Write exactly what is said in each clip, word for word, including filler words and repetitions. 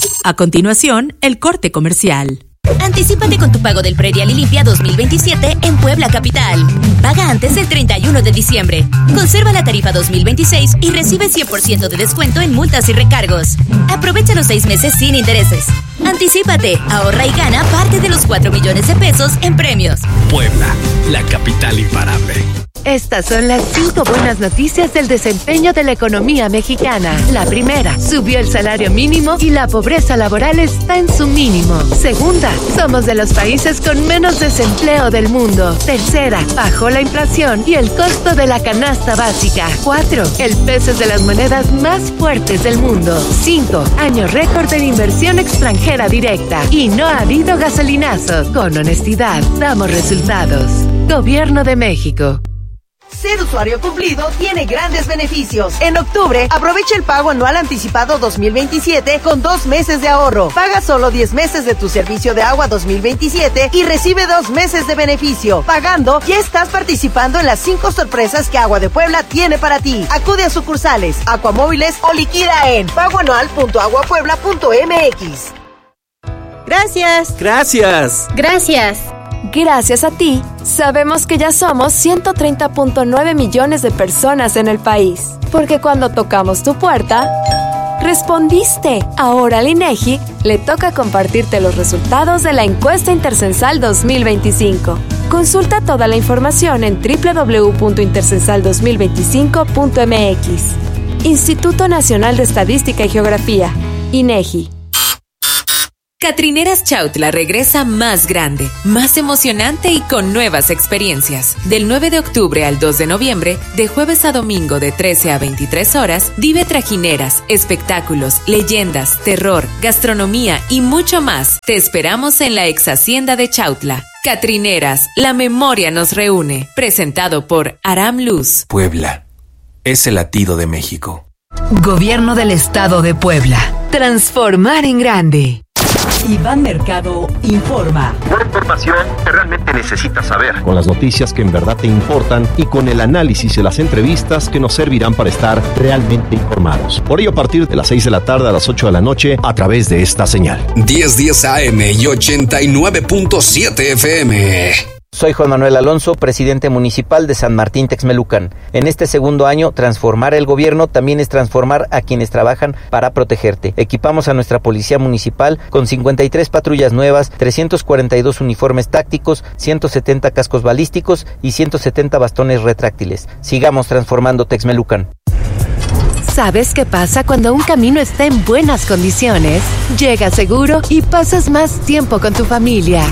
A continuación, el corte comercial. Anticípate con tu pago del Predial y Limpia dos mil veintisiete en Puebla Capital. Paga antes del treinta y uno de diciembre. Conserva la tarifa dos mil veintiséis y recibe cien por ciento de descuento en multas y recargos. Aprovecha los seis meses sin intereses. Anticípate, ahorra y gana parte de los cuatro millones de pesos en premios. Puebla, la capital imparable. Estas son las cinco buenas noticias del desempeño de la economía mexicana. La primera, subió el salario mínimo y la pobreza laboral está en su mínimo. Segunda, somos de los países con menos desempleo del mundo. Tercera, bajó la inflación y el costo de la canasta básica. Cuatro, el peso es de las monedas más fuertes del mundo. Cinco, año récord en inversión extranjera directa. Y no ha habido gasolinazo. Con honestidad, damos resultados. Gobierno de México. Ser usuario cumplido tiene grandes beneficios. En octubre, aprovecha el pago anual anticipado dos mil veintisiete con dos meses de ahorro. Paga solo diez meses de tu servicio de agua dos mil veintisiete y recibe dos meses de beneficio. Pagando, ya estás participando en las cinco sorpresas que Agua de Puebla tiene para ti. Acude a sucursales, Aquamóviles o liquida en pago anual punto agua puebla punto m x. Gracias. Gracias. Gracias. Gracias a ti, sabemos que ya somos ciento treinta punto nueve millones de personas en el país. Porque cuando tocamos tu puerta, respondiste. Ahora al INEGI le toca compartirte los resultados de la encuesta intercensal dos mil veinticinco. Consulta toda la información en doble u doble u doble u punto intercensal dos mil veinticinco punto m x. Instituto Nacional de Estadística y Geografía, INEGI. Catrineras Chautla regresa más grande, más emocionante y con nuevas experiencias. Del nueve de octubre al dos de noviembre, de jueves a domingo de trece a veintitrés horas, vive trajineras, espectáculos, leyendas, terror, gastronomía y mucho más. Te esperamos en la ex hacienda de Chautla. Catrineras, la memoria nos reúne. Presentado por Aram Luz. Puebla es el latido de México. Gobierno del Estado de Puebla. Transformar en grande. Iván Mercado informa. Una información que realmente necesitas saber. Con las noticias que en verdad te importan y con el análisis y las entrevistas que nos servirán para estar realmente informados. Por ello, a partir de las seis de la tarde a las ocho de la noche, a través de esta señal. diez diez A M y ochenta y nueve punto siete F M. Soy Juan Manuel Alonso, presidente municipal de San Martín Texmelucan. En este segundo año, transformar el gobierno también es transformar a quienes trabajan para protegerte. Equipamos a nuestra policía municipal con cincuenta y tres patrullas nuevas, trescientos cuarenta y dos uniformes tácticos, ciento setenta cascos balísticos y ciento setenta bastones retráctiles. Sigamos transformando Texmelucan. ¿Sabes qué pasa cuando un camino está en buenas condiciones? Llegas seguro y pasas más tiempo con tu familia.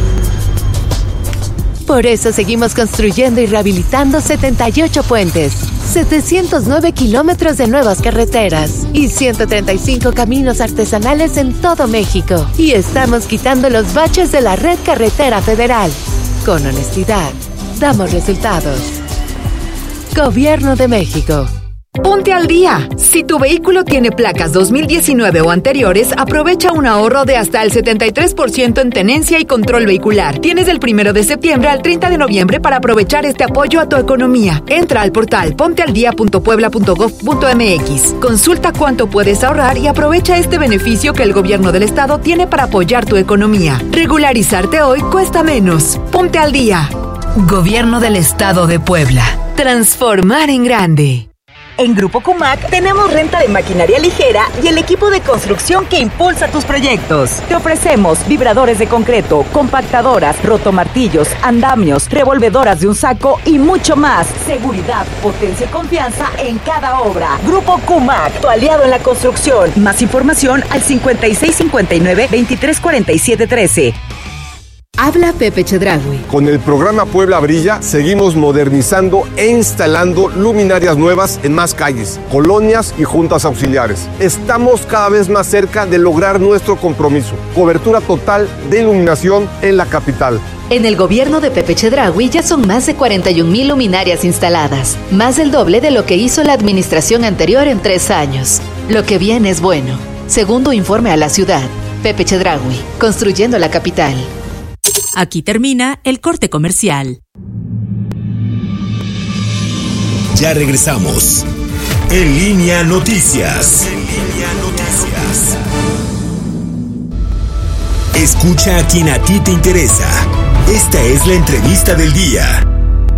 Por eso seguimos construyendo y rehabilitando setenta y ocho puentes, setecientos nueve kilómetros de nuevas carreteras y ciento treinta y cinco caminos artesanales en todo México. Y estamos quitando los baches de la red carretera federal. Con honestidad, damos resultados. Gobierno de México. Ponte al día. Si tu vehículo tiene placas dos mil diecinueve o anteriores, aprovecha un ahorro de hasta el setenta y tres por ciento en tenencia y control vehicular. Tienes del primero de septiembre al treinta de noviembre para aprovechar este apoyo a tu economía. Entra al portal pontealdia punto puebla punto gov punto m x. Consulta cuánto puedes ahorrar y aprovecha este beneficio que el gobierno del estado tiene para apoyar tu economía. Regularizarte hoy cuesta menos. Ponte al día. Gobierno del Estado de Puebla. Transformar en grande. En Grupo Cumac tenemos renta de maquinaria ligera y el equipo de construcción que impulsa tus proyectos. Te ofrecemos vibradores de concreto, compactadoras, rotomartillos, andamios, revolvedoras de un saco y mucho más. Seguridad, potencia y confianza en cada obra. Grupo Cumac, tu aliado en la construcción. Más información al cincuenta y seis cincuenta y nueve veintitrés cuarenta y siete trece. Habla Pepe Chedraui. Con el programa Puebla Brilla seguimos modernizando e instalando luminarias nuevas en más calles, colonias y juntas auxiliares. Estamos cada vez más cerca de lograr nuestro compromiso. Cobertura total de iluminación en la capital. En el gobierno de Pepe Chedraui ya son más de cuarenta y un mil luminarias instaladas, más del doble de lo que hizo la administración anterior en tres años. Lo que viene es bueno. Segundo informe a la ciudad. Pepe Chedraui, construyendo la capital. Aquí termina el corte comercial. Ya regresamos. En Línea Noticias. En Línea Noticias. Escucha a quien a ti te interesa. Esta es la entrevista del día.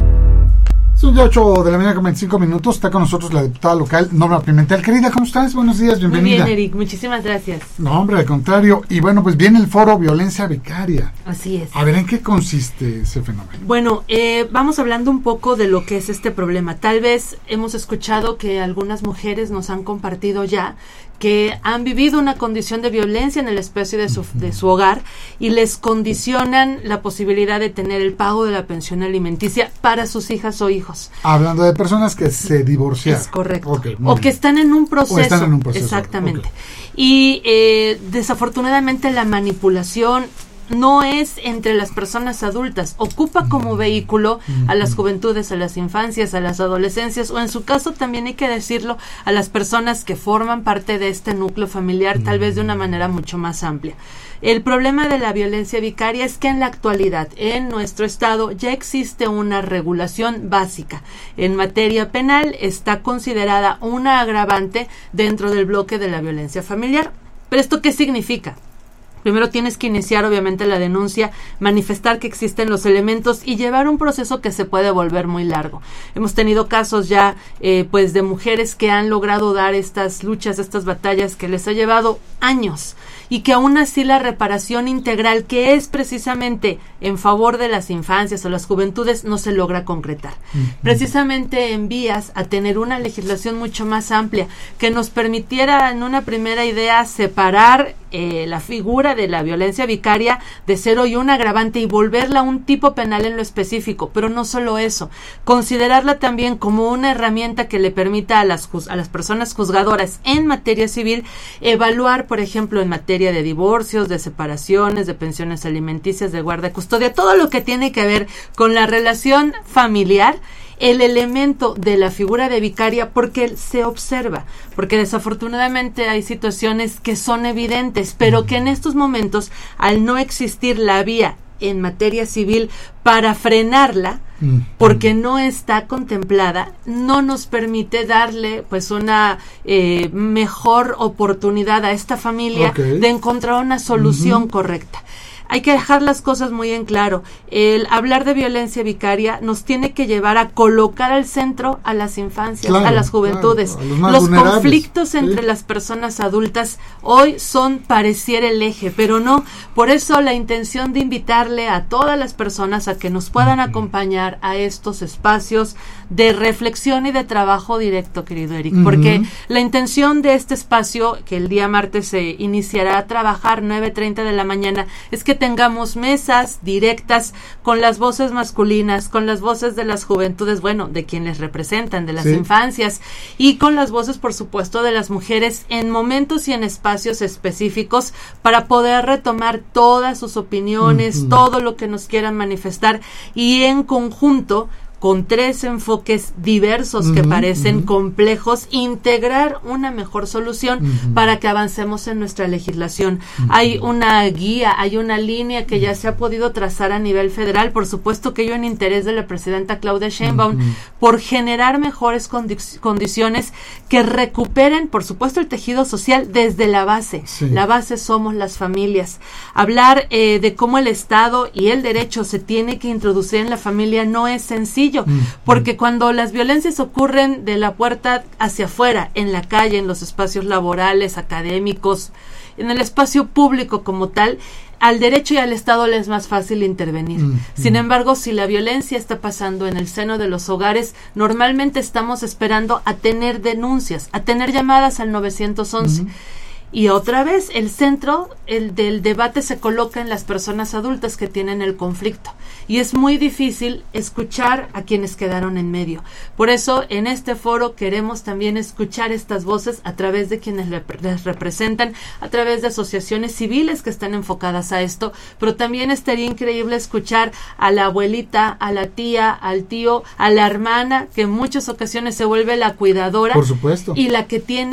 Son ya ocho de la mañana con veinticinco minutos. Está con nosotros la diputada local, Norma Pimentel. Querida, ¿cómo estás? Buenos días, bienvenida. Muy bien, Eric, muchísimas gracias. No, hombre, al contrario. Y bueno, pues viene el foro Violencia Vicaria. Así es. A ver, ¿en qué consiste ese fenómeno? Bueno, eh, vamos hablando un poco de lo que es este problema. Tal vez hemos escuchado que algunas mujeres nos han compartido ya que han vivido una condición de violencia en el espacio de su, de su hogar y les condicionan la posibilidad de tener el pago de la pensión alimenticia para sus hijas o hijos. Hablando de personas que se divorciaron. Es correcto. Okay, o bien. que están en un proceso. O están en un proceso. Exactamente. Okay. Y eh, desafortunadamente la manipulación no es entre las personas adultas, ocupa como vehículo a las juventudes, a las infancias, a las adolescencias, o en su caso también hay que decirlo, a las personas que forman parte de este núcleo familiar, tal vez de una manera mucho más amplia. El problema de la violencia vicaria es que en la actualidad, en nuestro estado, ya existe una regulación básica. En materia penal está considerada una agravante dentro del bloque de la violencia familiar. ¿Pero esto qué significa? Primero tienes que iniciar obviamente la denuncia, manifestar que existen los elementos y llevar un proceso que se puede volver muy largo. Hemos tenido casos ya eh, pues de mujeres que han logrado dar estas luchas, estas batallas que les ha llevado años y que aún así la reparación integral, que es precisamente en favor de las infancias o las juventudes, no se logra concretar. Uh-huh. Precisamente en vías a tener una legislación mucho más amplia que nos permitiera en una primera idea separar eh, la figura de la violencia vicaria de ser hoy un agravante y volverla un tipo penal en lo específico, pero no solo eso, considerarla también como una herramienta que le permita a las, a las personas juzgadoras en materia civil evaluar, por ejemplo, en materia de divorcios, de separaciones, de pensiones alimenticias, de guarda y custodia, todo lo que tiene que ver con la relación familiar, el elemento de la figura de vicaria, porque se observa, porque desafortunadamente hay situaciones que son evidentes, pero que en estos momentos, al no existir la vía en materia civil para frenarla, mm. porque no está contemplada, no nos permite darle pues una eh, mejor oportunidad a esta familia okay. de encontrar una solución uh-huh. correcta. Hay que dejar las cosas muy en claro. El hablar de violencia vicaria nos tiene que llevar a colocar al centro a las infancias, claro, a las juventudes. Claro, a los los conflictos ¿sí? entre las personas adultas hoy son pareciera el eje, pero no. Por eso la intención de invitarle a todas las personas a que nos puedan acompañar a estos espacios de reflexión y de trabajo directo, querido Eric, uh-huh. porque la intención de este espacio, que el día martes se iniciará a trabajar nueve treinta de la mañana, es que tengamos mesas directas con las voces masculinas, con las voces de las juventudes, bueno, de quienes representan, de las sí. infancias, y con las voces, por supuesto, de las mujeres en momentos y en espacios específicos para poder retomar todas sus opiniones, uh-huh. todo lo que nos quieran manifestar y en conjunto, con tres enfoques diversos uh-huh, que parecen uh-huh. complejos, integrar una mejor solución uh-huh. para que avancemos en nuestra legislación. Uh-huh. Hay una guía, hay una línea que ya se ha podido trazar a nivel federal, por supuesto que ello en interés de la presidenta Claudia Sheinbaum, uh-huh. por generar mejores condi- condiciones que recuperen, por supuesto, el tejido social desde la base. Sí. La base somos las familias. Hablar eh, de cómo el Estado y el derecho se tiene que introducir en la familia no es sencillo, porque cuando las violencias ocurren de la puerta hacia afuera, en la calle, en los espacios laborales, académicos, en el espacio público como tal, al derecho y al Estado le es más fácil intervenir. Mm, Sin mm. embargo, si la violencia está pasando en el seno de los hogares, normalmente estamos esperando a tener denuncias, a tener llamadas al nueve once. Mm. Y otra vez, el centro el del debate se coloca en las personas adultas que tienen el conflicto. Y es muy difícil escuchar a quienes quedaron en medio. Por eso, en este foro queremos también escuchar estas voces a través de quienes les representan, a través de asociaciones civiles que están enfocadas a esto, pero también estaría increíble escuchar a la abuelita, a la tía, al tío, a la hermana, que en muchas ocasiones se vuelve la cuidadora. Por supuesto. Y la que tiene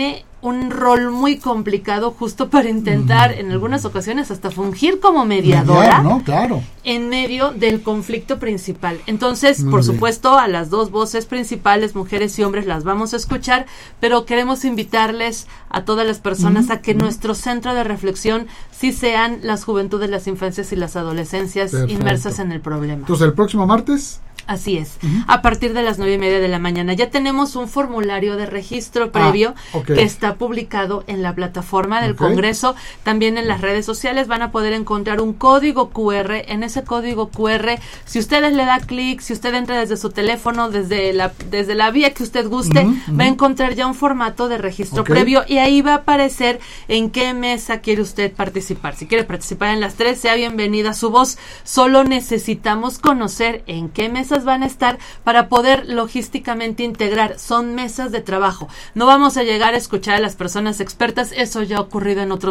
un rol muy complicado justo para intentar mm. en algunas ocasiones hasta fungir como mediadora. Mediar, ¿no? Claro. En medio del conflicto principal. Entonces, muy por bien. Supuesto, a las dos voces principales, mujeres y hombres, las vamos a escuchar, pero queremos invitarles a todas las personas mm. a que mm. nuestro centro de reflexión sí sean las juventudes, las infancias y las adolescencias Perfecto. Inmersas en el problema. Entonces, el próximo martes... Así es, uh-huh. a partir de las nueve y media de la mañana. Ya tenemos un formulario de registro previo ah, okay. que está publicado en la plataforma del okay. Congreso. También en las redes sociales van a poder encontrar un código cu erre. En ese código cu erre, si ustedes le da clic, si usted entra desde su teléfono, desde la desde la vía que usted guste, uh-huh, uh-huh. va a encontrar ya un formato de registro okay. previo y ahí va a aparecer en qué mesa quiere usted participar. Si quiere participar en las tres, sea bienvenida su voz. Solo necesitamos conocer en qué mesa van a estar para poder logísticamente integrar. Son mesas de trabajo. No vamos a llegar a escuchar a las personas expertas, eso ya ha ocurrido en otros